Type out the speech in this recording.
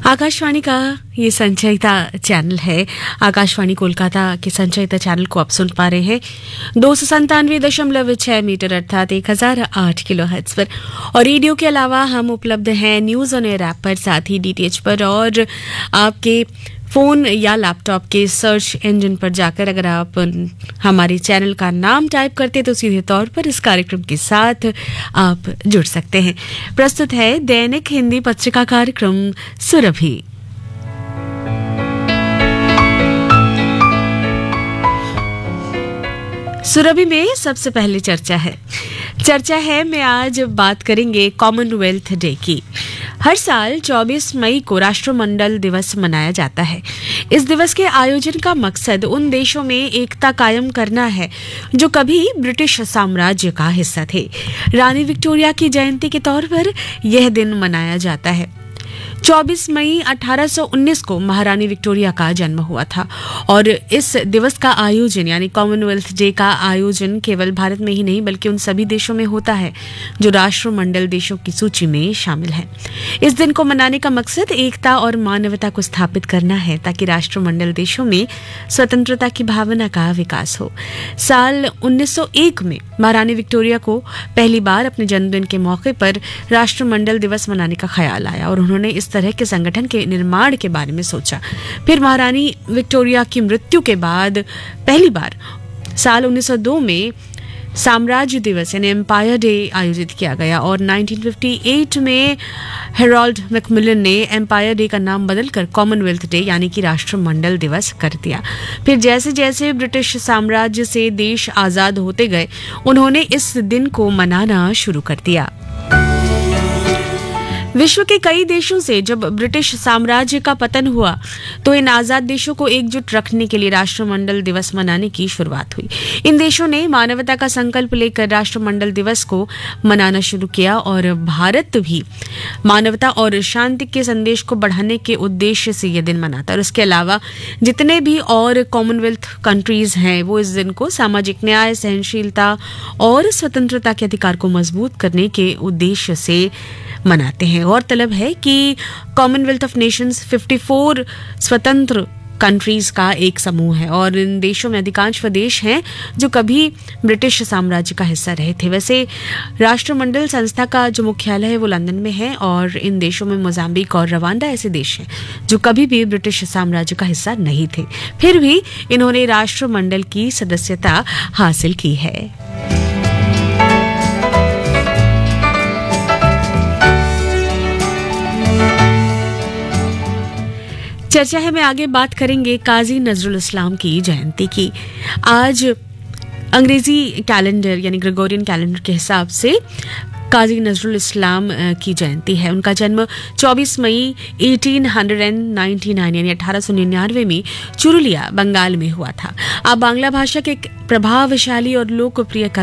आकाशवाणी का ये संचयिता चैनल है। आकाशवाणी कोलकाता के संचयिता चैनल को आप सुन पा रहे हैं 297.6 मीटर अर्थात 1008 किलोहर्ट्ज पर। और रेडियो के अलावा हम उपलब्ध हैं न्यूज ऑन एयर ऐप पर, साथ ही डीटीएच पर, और आपके फोन या लैपटॉप के सर्च इंजन पर जाकर अगर आप हमारे चैनल का नाम टाइप करते तो सीधे तौर पर इस कार्यक्रम के साथ आप जुड़ सकते हैं। प्रस्तुत है दैनिक हिंदी पत्रिका कार्यक्रम सुरभि। सुरभि में सबसे पहले चर्चा है मैं आज बात करेंगे कॉमनवेल्थ डे की। हर साल 24 मई को राष्ट्रमंडल दिवस मनाया जाता है। इस दिवस के आयोजन का मकसद उन देशों में एकता कायम करना है जो कभी ब्रिटिश साम्राज्य का हिस्सा थे। रानी विक्टोरिया की जयंती के तौर पर यह दिन मनाया जाता है। 24 मई 1819 को महारानी विक्टोरिया का जन्म हुआ था और इस दिवस का आयोजन यानी कॉमनवेल्थ डे का आयोजन केवल भारत में ही नहीं बल्कि उन सभी देशों में होता है जो राष्ट्रमंडल देशों की सूची में शामिल हैं। इस दिन को मनाने का मकसद एकता और मानवता को स्थापित करना है ताकि राष्ट्रमंडल देशों में स्वतंत्रता की भावना का विकास हो। साल 1901 में महारानी विक्टोरिया को पहली बार अपने जन्मदिन के मौके पर राष्ट्रमंडल दिवस मनाने का ख्याल आया और उन्होंने इस तरह के संगठन के निर्माण के बारे में सोचा। फिर महारानी विक्टोरिया की मृत्यु के बाद पहली बार साल 1902 में साम्राज्य दिवस यानी एम्पायर डे आयोजित किया गया और 1958 में हेरोल्ड मैकमिलन ने एम्पायर डे का नाम बदलकर कॉमनवेल्थ डे यानी कि राष्ट्रमंडल दिवस कर दिया। फिर जैसे जैसे ब्रिटिश साम्राज्य से देश आजाद होते गए उन्होंने इस दिन को मनाना शुरू कर दिया। विश्व के कई देशों से जब ब्रिटिश साम्राज्य का पतन हुआ तो इन आजाद देशों को एकजुट रखने के लिए राष्ट्रमंडल दिवस मनाने की शुरुआत हुई। इन देशों ने मानवता का संकल्प लेकर राष्ट्रमंडल दिवस को मनाना शुरू किया और भारत भी मानवता और शांति के संदेश को बढ़ाने के उद्देश्य से यह दिन मनाता है। और इसके अलावा जितने भी और कॉमनवेल्थ कंट्रीज हैं वो इस दिन को सामाजिक न्याय, सहनशीलता और स्वतंत्रता के अधिकार को मजबूत करने के उद्देश्य से मनाते हैं। और तलब है कि कॉमनवेल्थ ऑफ नेशंस 54 स्वतंत्र कंट्रीज का एक समूह है और इन देशों में अधिकांश देश हैं जो कभी ब्रिटिश साम्राज्य का हिस्सा रहे थे। वैसे राष्ट्रमंडल संस्था का जो मुख्यालय है वो लंदन में है और इन देशों में मोजाम्बिक और रवांडा ऐसे देश हैं जो कभी भी ब्रिटिश साम्राज्य का हिस्सा नहीं थे, फिर भी इन्होंने राष्ट्रमंडल की सदस्यता हासिल की है। चर्चा है मैं आगे बात करेंगे काजी नजरुल इस्लाम की जयंती की। आज अंग्रेजी कैलेंडर यानी ग्रेगोरियन कैलेंडर के हिसाब से काजी नजरुल इस्लाम की जयंती है। उनका जन्म 24 मई 1899 यानी 1899 में चुरुलिया बंगाल में हुआ था। आप बांग्ला भाषा के प्रभावशाली और लोकप्रिय